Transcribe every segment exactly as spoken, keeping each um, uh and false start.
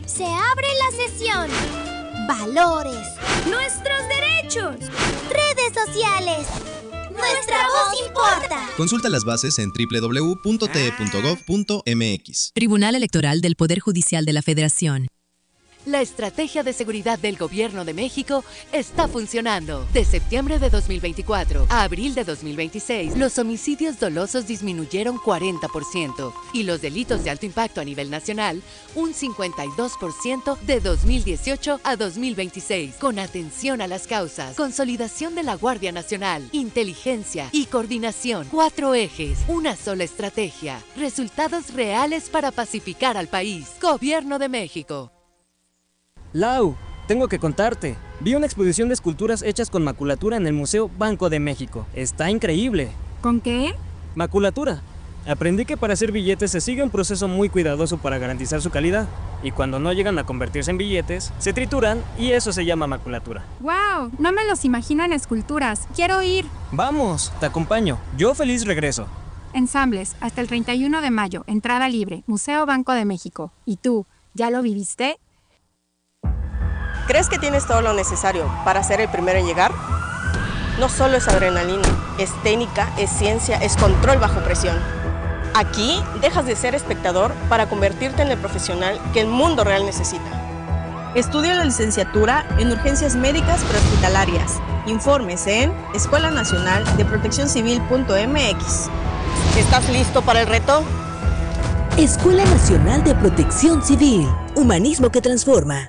Se abre la sesión. Valores. Nuestros derechos. Redes sociales. Nuestra voz importa. Consulta las bases en doble u doble u doble u punto t e punto gov punto m x. Tribunal Electoral del Poder Judicial de la Federación. La estrategia de seguridad del Gobierno de México está funcionando. De septiembre de dos mil veinticuatro a abril de dos mil veintiséis, los homicidios dolosos disminuyeron cuarenta por ciento y los delitos de alto impacto a nivel nacional un cincuenta y dos por ciento de dos mil dieciocho a dos mil veintiséis. Con atención a las causas, consolidación de la Guardia Nacional, inteligencia y coordinación. Cuatro ejes, una sola estrategia. Resultados reales para pacificar al país. Gobierno de México. Lau, tengo que contarte. Vi una exposición de esculturas hechas con maculatura en el Museo Banco de México. Está increíble. ¿Con qué? Maculatura. Aprendí que para hacer billetes se sigue un proceso muy cuidadoso para garantizar su calidad. Y cuando no llegan a convertirse en billetes, se trituran y eso se llama maculatura. ¡Wow! No me los imagino en esculturas. ¡Quiero ir! Vamos, te acompaño. Yo feliz regreso. Ensambles, hasta el treinta y uno de mayo. Entrada libre. Museo Banco de México. ¿Y tú, ya lo viviste? ¿Crees que tienes todo lo necesario para ser el primero en llegar? No solo es adrenalina, es técnica, es ciencia, es control bajo presión. Aquí dejas de ser espectador para convertirte en el profesional que el mundo real necesita. Estudia la licenciatura en urgencias médicas prehospitalarias. Informes en escuela nacional de protección civil punto m x. ¿Estás listo para el reto? Escuela Nacional de Protección Civil. Humanismo que transforma.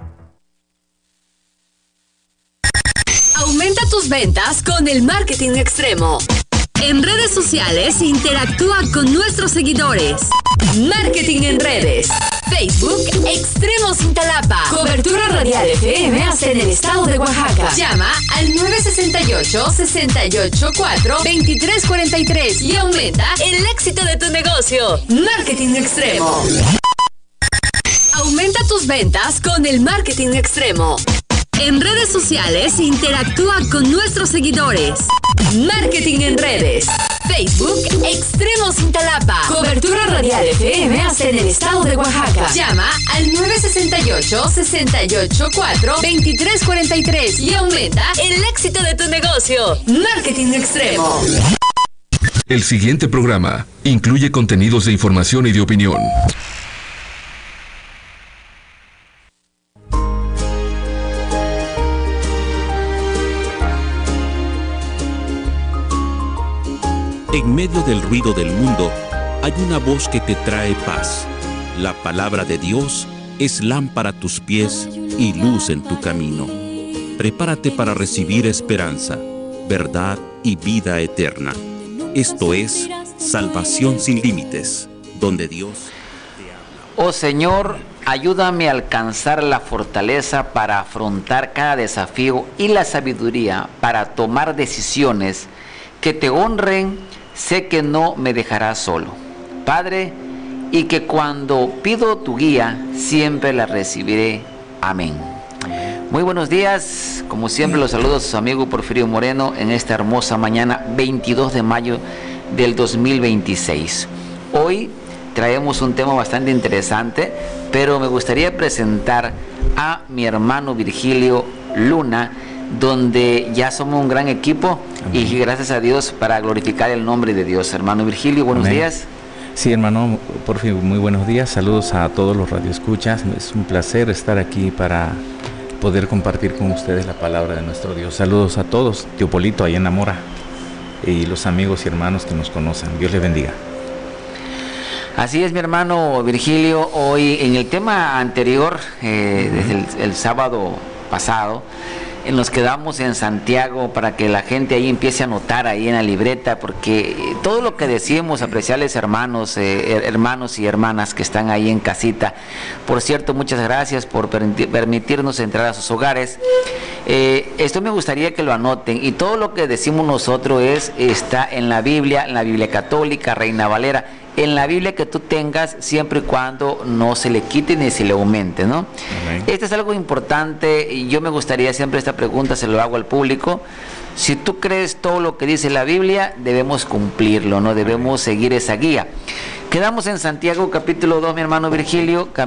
Aumenta tus ventas con el marketing extremo. En redes sociales, interactúa con nuestros seguidores. Marketing en redes. Facebook, Extremos Cintalapa. Cobertura radial F M hasta en el estado de Oaxaca. Llama al nueve seis ocho, seis ocho cuatro, dos tres cuatro tres y aumenta el éxito de tu negocio. Marketing extremo. Aumenta tus ventas con el marketing extremo. En redes sociales, interactúa con nuestros seguidores. Marketing en redes. Facebook, Extremos Cintalapa. Cobertura radial F M hasta en el estado de Oaxaca. Llama al nueve seis ocho, seis ocho cuatro, dos tres cuatro tres y aumenta el éxito de tu negocio. Marketing extremo. El siguiente programa incluye contenidos de información y de opinión. En medio del ruido del mundo, hay una voz que te trae paz. La palabra de Dios es lámpara a tus pies y luz en tu camino. Prepárate para recibir esperanza, verdad y vida eterna. Esto es Salvación sin Límites, donde Dios te habla. Oh Señor, ayúdame a alcanzar la fortaleza para afrontar cada desafío y la sabiduría para tomar decisiones que te honren. Sé que no me dejarás solo, Padre, y que cuando pido tu guía, siempre la recibiré. Amén. Muy buenos días, como siempre los saludo a su amigo Porfirio Moreno en esta hermosa mañana, veintidós de mayo del dos mil veintiséis. Hoy traemos un tema bastante interesante, pero me gustaría presentar a mi hermano Virgilio Luna, donde ya somos un gran equipo. Amén. Y gracias a Dios para glorificar el nombre de Dios. Hermano Virgilio, buenos Amén. días. Sí, hermano, por fin, muy buenos días. Saludos a todos los radioescuchas. Es un placer estar aquí para poder compartir con ustedes la palabra de nuestro Dios. Saludos a todos, tío Polito, ahí en Namora, y los amigos y hermanos que nos conocen. Dios les bendiga. Así es, mi hermano Virgilio. Hoy, en el tema anterior, eh, desde el, el sábado pasado, nos quedamos en Santiago para que la gente ahí empiece a anotar ahí en la libreta, porque todo lo que decimos, apreciables hermanos, eh, hermanos y hermanas que están ahí en casita, por cierto, muchas gracias por permitirnos entrar a sus hogares. Eh, esto me gustaría que lo anoten, y todo lo que decimos nosotros es está en la Biblia, en la Biblia católica, Reina Valera, en la Biblia que tú tengas, siempre y cuando no se le quite ni se le aumente, ¿no? Amén. Esto es algo importante, y yo me gustaría, siempre esta pregunta se lo hago al público: si tú crees todo lo que dice la Biblia, debemos cumplirlo, no debemos seguir esa guía. Quedamos en Santiago capítulo dos, mi hermano Virgilio,